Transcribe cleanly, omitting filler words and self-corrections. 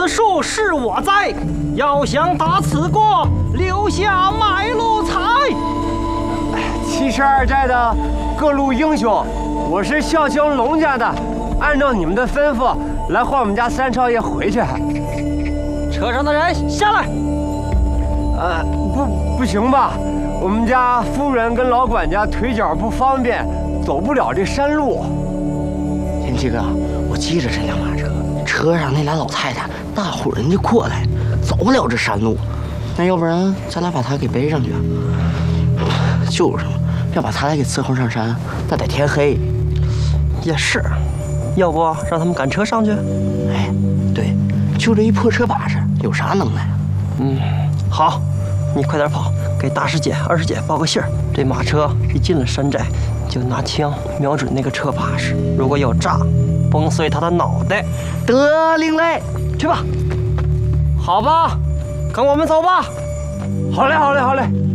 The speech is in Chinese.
树是我栽，要想打此过，留下买路财。 72寨的各路英雄，我是孝兴龙家的，按照你们的吩咐来换我们家三少爷回去。 车上的人下来。 不行吧？我们家夫人跟老管家腿脚不方便，走不了这山路。 天七哥，我记着这辆马车，车上那俩老太太大户人家过来，走不了这山路。那要不然咱俩把他给背上去？就是嘛，要把他俩给伺候上山，那得天黑。 也是，要不让他们赶车上去？ 哎，对，就这一破车把式，有啥能耐？ 好，你快点跑，给大师姐、二师姐报个信儿。这马车一进了山寨，就拿枪瞄准那个车把式，如果有炸，崩碎他的脑袋。 得令嘞， 去吧。好吧，跟我们走吧。 好嘞，好嘞，好嘞。